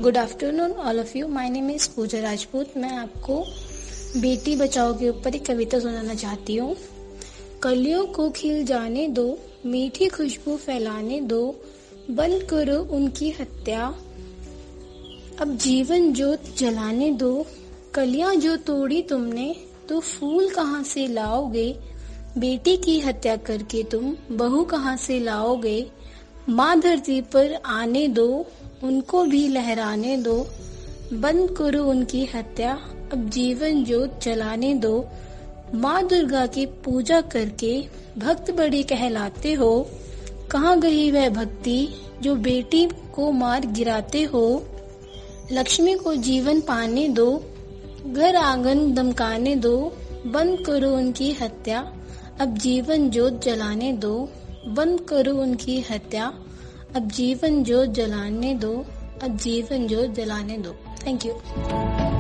Good afternoon all of you. My name is पूजा राजपूत। मैं आपको बेटी बचाओ के ऊपर एक कविता सुनाना चाहती हूँ। कलियों को खिल जाने दो, मीठी खुशबू फैलाने दो, बंद करो उनकी हत्या, अब जीवन ज्योत जलाने दो। कलियां जो तोड़ी तुमने तो फूल कहाँ से लाओगे, बेटी की हत्या करके तुम बहू कहाँ से लाओगे। माँ धरती पर आने दो, उनको भी लहराने दो, बंद करो उनकी हत्या, अब जीवन ज्योत जलाने दो। माँ दुर्गा की पूजा करके भक्त बड़े कहलाते हो, कहाँ गई वह भक्ति जो बेटी को मार गिराते हो। लक्ष्मी को जीवन पाने दो, घर आंगन दमकाने दो, बंद करो उनकी हत्या, अब जीवन ज्योत जलाने दो। बंद करो उनकी हत्या, अब जीवन ज्योत जलाने दो, अब जीवन ज्योत जलाने दो। Thank you.